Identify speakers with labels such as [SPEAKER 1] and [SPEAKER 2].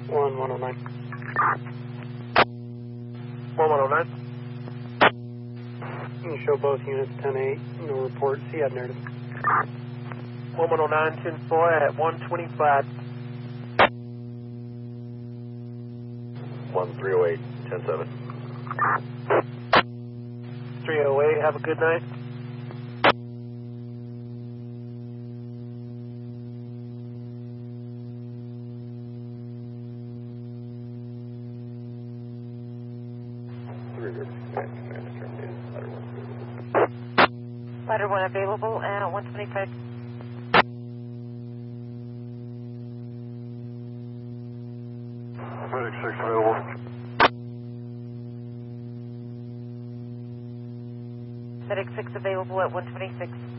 [SPEAKER 1] 1109.
[SPEAKER 2] 1109.
[SPEAKER 1] You can show both units 10-8. No report. See you at narrative.
[SPEAKER 2] 1109, 10-4 at 125.
[SPEAKER 3] 1308, 10-7.
[SPEAKER 2] 308, have a good night.
[SPEAKER 4] Ladder 1 available at 125.
[SPEAKER 3] Medic 6 available.
[SPEAKER 4] Medic 6 available at 126.